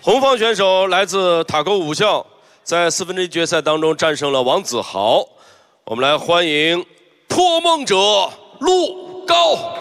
红方选手来自塔沟武校，在1/4决赛当中战胜了王子豪。我们来欢迎破梦者陆高。